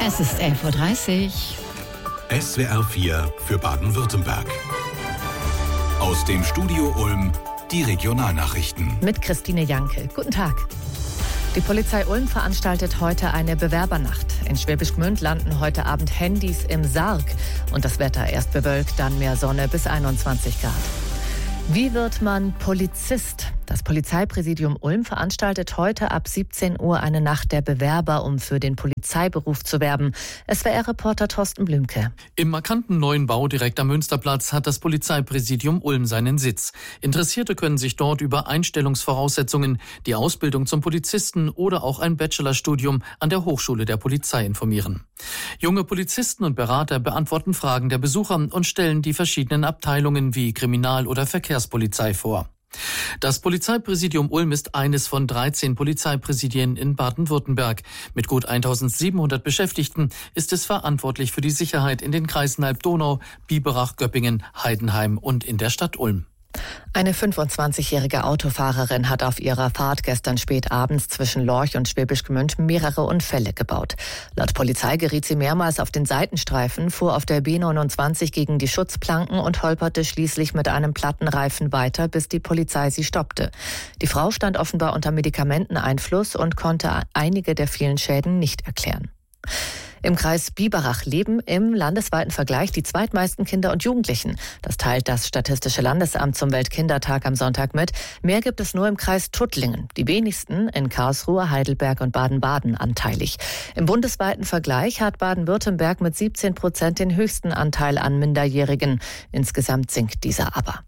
Es ist 11.30 Uhr. SWR 4 für Baden-Württemberg. Aus dem Studio Ulm die Regionalnachrichten. Mit Christine Janke. Guten Tag. Die Polizei Ulm veranstaltet heute eine Bewerbernacht. In Schwäbisch Gmünd landen heute Abend Handys im Sarg. Und das Wetter erst bewölkt, dann mehr Sonne bis 21 Grad. Wie wird man Polizist? Das Polizeipräsidium Ulm veranstaltet heute ab 17 Uhr eine Nacht der Bewerber, um für den Polizeiberuf zu werben. SWR-Reporter Thorsten Blümke. Im markanten neuen Bau direkt am Münsterplatz hat das Polizeipräsidium Ulm seinen Sitz. Interessierte können sich dort über Einstellungsvoraussetzungen, die Ausbildung zum Polizisten oder auch ein Bachelorstudium an der Hochschule der Polizei informieren. Junge Polizisten und Berater beantworten Fragen der Besucher und stellen die verschiedenen Abteilungen wie Kriminal- oder Verkehrspolizei vor. Das Polizeipräsidium Ulm ist eines von 13 Polizeipräsidien in Baden-Württemberg. Mit gut 1700 Beschäftigten ist es verantwortlich für die Sicherheit in den Kreisen Alb-Donau, Biberach, Göppingen, Heidenheim und in der Stadt Ulm. Eine 25-jährige Autofahrerin hat auf ihrer Fahrt gestern spät abends zwischen Lorch und Schwäbisch Gmünd mehrere Unfälle gebaut. Laut Polizei geriet sie mehrmals auf den Seitenstreifen, fuhr auf der B29 gegen die Schutzplanken und holperte schließlich mit einem platten Reifen weiter, bis die Polizei sie stoppte. Die Frau stand offenbar unter Medikamenteneinfluss und konnte einige der vielen Schäden nicht erklären. Im Kreis Biberach leben im landesweiten Vergleich die zweitmeisten Kinder und Jugendlichen. Das teilt das Statistische Landesamt zum Weltkindertag am Sonntag mit. Mehr gibt es nur im Kreis Tuttlingen. Die wenigsten in Karlsruhe, Heidelberg und Baden-Baden anteilig. Im bundesweiten Vergleich hat Baden-Württemberg mit 17% den höchsten Anteil an Minderjährigen. Insgesamt sinkt dieser aber.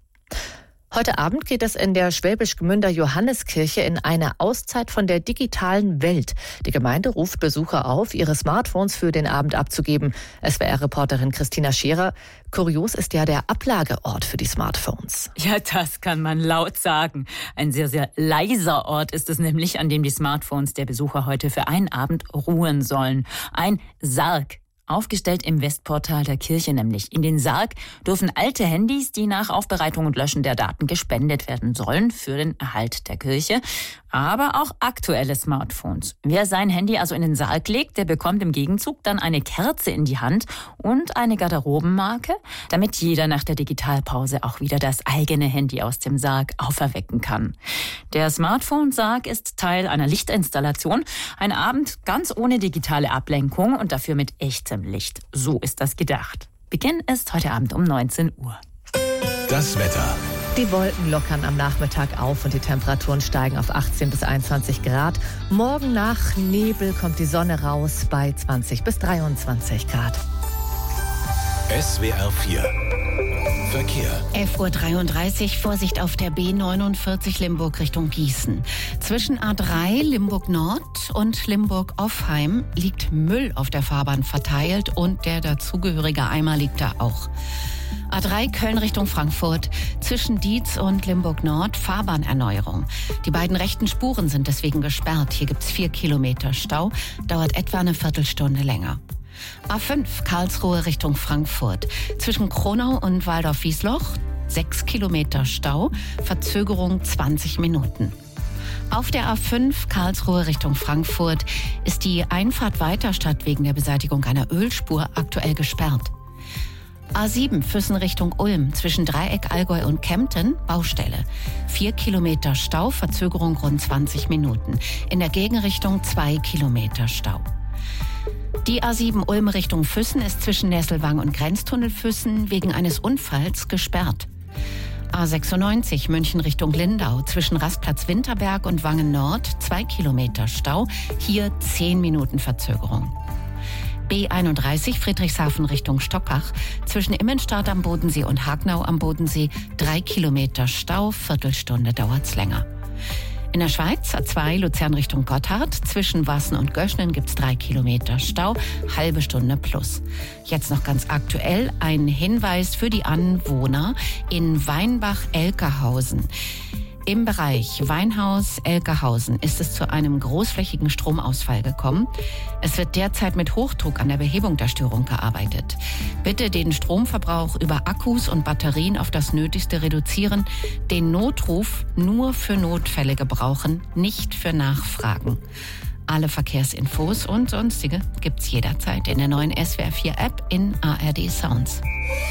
Heute Abend geht es in der Schwäbisch Gmünder Johanneskirche in eine Auszeit von der digitalen Welt. Die Gemeinde ruft Besucher auf, ihre Smartphones für den Abend abzugeben. SWR-Reporterin Christina Scherer. Kurios ist ja der Ablageort für die Smartphones. Ja, das kann man laut sagen. Ein sehr, sehr leiser Ort ist es nämlich, an dem die Smartphones der Besucher heute für einen Abend ruhen sollen. Ein Sarg. Aufgestellt im Westportal der Kirche nämlich. In den Sarg dürfen alte Handys, die nach Aufbereitung und Löschen der Daten gespendet werden sollen, für den Erhalt der Kirche, aber auch aktuelle Smartphones. Wer sein Handy also in den Sarg legt, der bekommt im Gegenzug dann eine Kerze in die Hand und eine Garderobenmarke, damit jeder nach der Digitalpause auch wieder das eigene Handy aus dem Sarg auferwecken kann. Der Smartphone-Sarg ist Teil einer Lichtinstallation. Ein Abend ganz ohne digitale Ablenkung und dafür mit echtem Licht. So ist das gedacht. Beginn ist heute Abend um 19 Uhr. Das Wetter. Die Wolken lockern am Nachmittag auf und die Temperaturen steigen auf 18 bis 21 Grad. Morgen nach Nebel kommt die Sonne raus bei 20 bis 23 Grad. SWR 4 Verkehr. 11.33 Uhr, Vorsicht auf der B49 Limburg Richtung Gießen. Zwischen A3 Limburg Nord und Limburg Offheim liegt Müll auf der Fahrbahn verteilt und der dazugehörige Eimer liegt da auch. A3 Köln Richtung Frankfurt, zwischen Dietz und Limburg Nord Fahrbahnerneuerung. Die beiden rechten Spuren sind deswegen gesperrt. Hier gibt's 4 Kilometer Stau, dauert etwa eine Viertelstunde länger. A5 Karlsruhe Richtung Frankfurt. Zwischen Kronau und Waldorf-Wiesloch 6 Kilometer Stau, Verzögerung 20 Minuten. Auf der A5 Karlsruhe Richtung Frankfurt ist die Einfahrt Weiterstadt wegen der Beseitigung einer Ölspur aktuell gesperrt. A7 Füssen Richtung Ulm, zwischen Dreieck, Allgäu und Kempten, Baustelle. 4 Kilometer Stau, Verzögerung rund 20 Minuten. In der Gegenrichtung 2 Kilometer Stau. Die A7 Ulm Richtung Füssen ist zwischen Nesselwang und Grenztunnel Füssen wegen eines Unfalls gesperrt. A96 München Richtung Lindau, zwischen Rastplatz Winterberg und Wangen Nord 2 Kilometer Stau, hier 10 Minuten Verzögerung. B31 Friedrichshafen Richtung Stockach, zwischen Immenstadt am Bodensee und Hagnau am Bodensee 3 Kilometer Stau, Viertelstunde dauert's länger. In der Schweiz A2 Luzern Richtung Gotthard, zwischen Wassen und Göschnen gibt's 3 Kilometer Stau, halbe Stunde plus. Jetzt noch ganz aktuell ein Hinweis für die Anwohner in Weinbach-Elkerhausen. Im Bereich Weinhaus-Elkerhausen ist es zu einem großflächigen Stromausfall gekommen. Es wird derzeit mit Hochdruck an der Behebung der Störung gearbeitet. Bitte den Stromverbrauch über Akkus und Batterien auf das Nötigste reduzieren, den Notruf nur für Notfälle gebrauchen, nicht für Nachfragen. Alle Verkehrsinfos und sonstige gibt's jederzeit in der neuen SWR 4 App in ARD Sounds.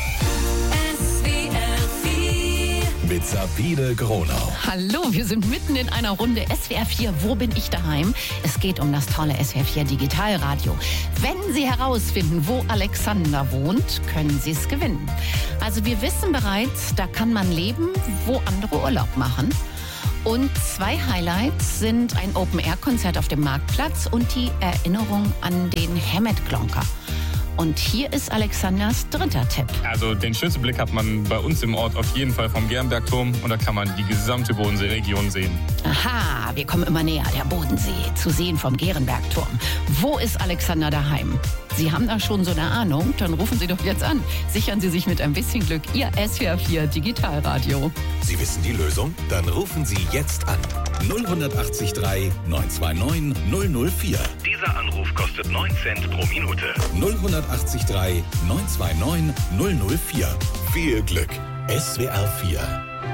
Mit Sabine Gronau. Hallo, wir sind mitten in einer Runde SWR 4. Wo bin ich daheim? Es geht um das tolle SWR 4 Digitalradio. Wenn Sie herausfinden, wo Alexander wohnt, können Sie es gewinnen. Also wir wissen bereits, da kann man leben, wo andere Urlaub machen. Und 2 Highlights sind ein Open-Air-Konzert auf dem Marktplatz und die Erinnerung an den Hemet-Klonker. Und hier ist Alexanders 3. Tipp. Also den schönsten Blick hat man bei uns im Ort auf jeden Fall vom Gernbergturm und da kann man die gesamte Bodenseeregion sehen. Aha, wir kommen immer näher, der Bodensee, zu sehen vom Gernbergturm. Wo ist Alexander daheim? Sie haben da schon so eine Ahnung? Dann rufen Sie doch jetzt an. Sichern Sie sich mit ein bisschen Glück Ihr SWR 4 Digitalradio. Sie wissen die Lösung? Dann rufen Sie jetzt an. 0183 929 004. Dieser Anruf kostet 9 Cent pro Minute. 0183 929 004. Viel Glück. SWR 4.